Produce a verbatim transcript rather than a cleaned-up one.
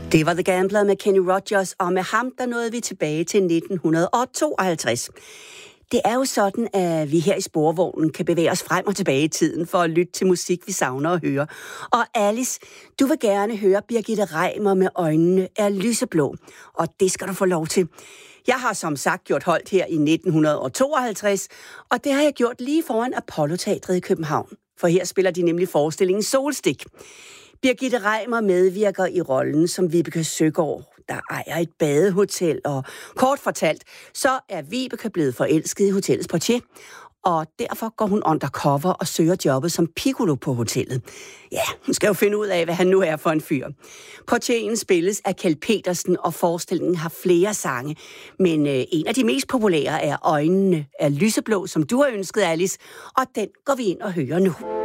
Det var The Gambler med Kenny Rogers, og med ham der nåede vi tilbage til nitten tooghalvtreds. Det er jo sådan, at vi her i Sporvognen kan bevæge os frem og tilbage i tiden for at lytte til musik, vi savner at høre. Og Alice, du vil gerne høre Birgitte Reimer med Øjnene er lyseblå, og det skal du få lov til. Jeg har som sagt gjort holdt her i nitten tooghalvtreds, og det har jeg gjort lige foran Apollo-teatret i København, for her spiller de nemlig forestillingen Solstik. Birgitte Reimer medvirker i rollen som Vibeke Søgaard, der ejer et badehotel, og kort fortalt, så er Vibeke blevet forelsket i hotellets portier, og derfor går hun undercover og søger jobbet som piccolo på hotellet. Ja, hun skal jo finde ud af, hvad han nu er for en fyr. Portieren spilles af Kjeld Petersen, og forestillingen har flere sange, men øh, en af de mest populære er Øjnene er lyseblå, som du har ønsket, Alice, og den går vi ind og hører nu.